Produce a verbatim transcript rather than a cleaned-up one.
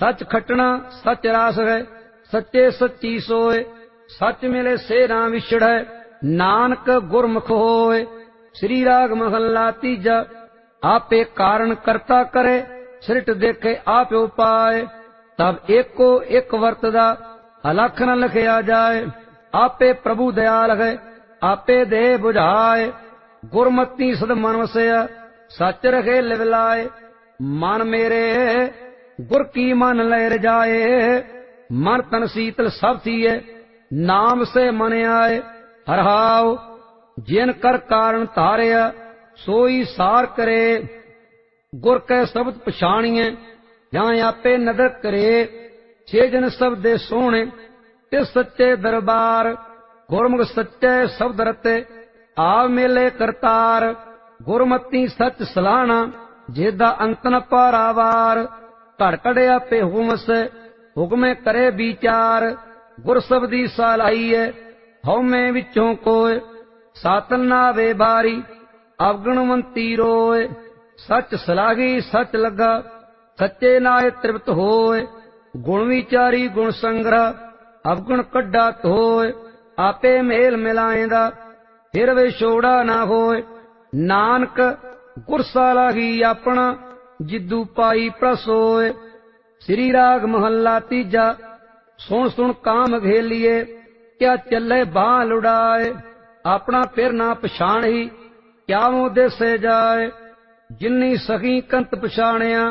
सच खटना सच रास है, सच्चे सच्ची सोए। सच मिले से ना विछड़ै, नानक गुरमुख होए। श्री राग महला तीजा। आपे कारण करता करे, सृट देखे आप उपाय। तब एको एक वर्तदा, अलख न लखया जाए। आपे प्रभु दयाल है, आपे दे बुझाए। गुरमति सद मन वसया, सच रखे लिवलाए। मन मेरे गुर की मन लहर जाए, मन तन शीतल सब थिए, नाम से मन आए। हरहाव जिन कर कारण तारिया, सोई सार करे। गुर कै शब्द पछाणिए, जहाँ आपे नदर करे। छे जन शब्दे सोने, तिस सच्चे दरबार। गुरमुख सच्चे शब्द रते, आव मेले करतार। गुरमति सच सलाहना, जेदा अंत न पारावार। घड़ कड़े आपे हुक्म से, हुक्मे करे विचार। गुर शब्दी सालाइए, हौमे विचों कोय। सातन नावे बारी, अवगुणवंती रोए। सच सलाही सच लगा, सच्चे नाय तृप्त होए। गुण विचारी गुण संग्रह, अवगुण कड्डा धोए। आपे मेल मिलाएंदा, फिर विछोड़ा ना होए। नानक गुर सलाही अपना, जिद्दू पाई प्रसोए। श्री राग महला तीजा। सुन सुन काम घेलिए, क्या चले बाल उड़ाए। अपना फिर ना पछाण ही, क्या वो देसे जाए। जिन्नी सखी कंत पछाणिया,